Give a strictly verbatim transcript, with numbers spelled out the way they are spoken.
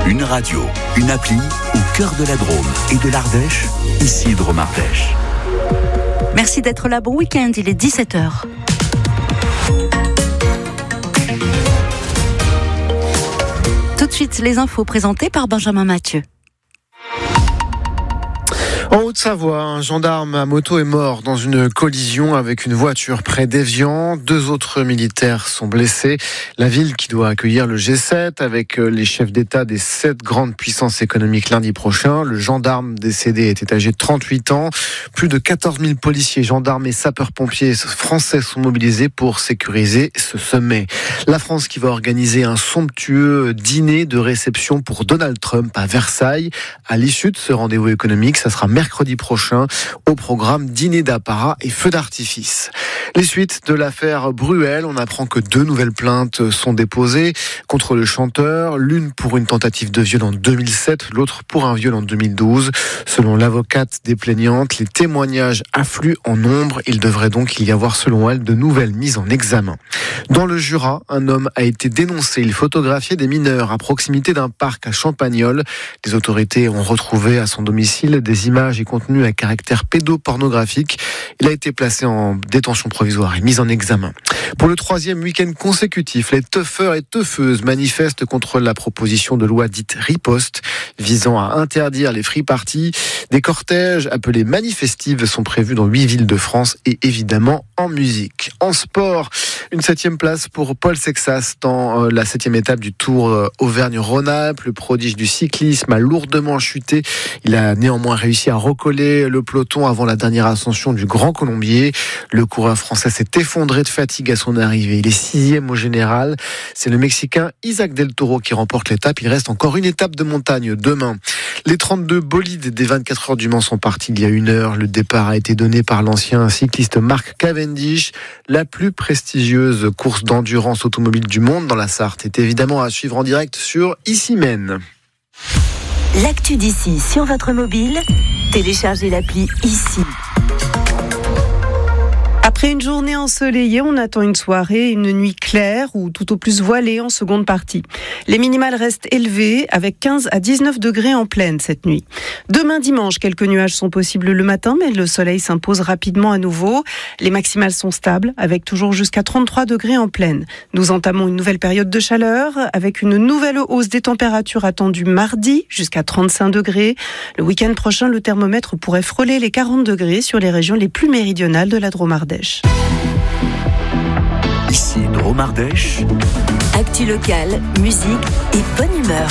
Une radio, une appli au cœur de la Drôme et de l'Ardèche, ici Drôme Ardèche. Merci d'être là, bon week-end, il est dix-sept heures. Tout de suite, les infos présentées par Benjamin Mathieu. En Haute-Savoie, un gendarme à moto est mort dans une collision avec une voiture près d'Évian. Deux autres militaires sont blessés. La ville qui doit accueillir le G sept avec les chefs d'État des sept grandes puissances économiques lundi prochain. Le gendarme décédé était âgé de trente-huit ans. Plus de quatorze mille policiers, gendarmes et sapeurs-pompiers français sont mobilisés pour sécuriser ce sommet. La France qui va organiser un somptueux dîner de réception pour Donald Trump à Versailles. À l'issue de ce rendez-vous économique, ça sera mercredi prochain, au programme dîner d'apparat et feux d'artifice. Les suites de l'affaire Bruel, on apprend que deux nouvelles plaintes sont déposées contre le chanteur, l'une pour une tentative de viol en deux mille sept, l'autre pour un viol en deux mille douze. Selon l'avocate des plaignantes, les témoignages affluent en nombre. Il devrait donc y avoir, selon elle, de nouvelles mises en examen. Dans le Jura, un homme a été dénoncé. Il photographiait des mineurs à proximité d'un parc à Champagnole. Les autorités ont retrouvé à son domicile des images et contenus à caractère pédopornographique. Il a été placé en détention provisoire et mis en examen. Pour le troisième week-end consécutif, les teufeurs et teufeuses manifestent contre la proposition de loi dite riposte visant à interdire les free parties. Des cortèges appelés manifestives sont prévus dans huit villes de France et évidemment en musique. En sport, une septième place pour Paul Sexas dans la septième étape du Tour Auvergne-Rhône-Alpes. Le prodige du cyclisme a lourdement chuté. Il a néanmoins réussi à recoller le peloton avant la dernière ascension du Grand Colombier. Le coureur français s'est effondré de fatigue à son arrivée. Il est sixième au général. C'est le Mexicain Isaac Del Toro qui remporte l'étape. Il reste encore une étape de montagne demain. Les trente-deux bolides des vingt-quatre heures du Mans sont partis il y a une heure. Le départ a été donné par l'ancien cycliste Mark Cavendish. La plus prestigieuse course d'endurance automobile du monde dans la Sarthe est évidemment à suivre en direct sur Issy-Mène. L'actu d'ici sur votre mobile, téléchargez l'appli Ici. Après une journée ensoleillée, on attend une soirée, une nuit claire ou tout au plus voilée en seconde partie. Les minimales restent élevées avec quinze à dix-neuf degrés en pleine cette nuit. Demain dimanche, quelques nuages sont possibles le matin, mais le soleil s'impose rapidement à nouveau. Les maximales sont stables avec toujours jusqu'à trente-trois degrés en pleine. Nous entamons une nouvelle période de chaleur avec une nouvelle hausse des températures attendue mardi jusqu'à trente-cinq degrés. Le week-end prochain, le thermomètre pourrait frôler les quarante degrés sur les régions les plus méridionales de la Drôme Ardèche. Ici Drôme Ardèche. Actu locale, musique et bonne humeur.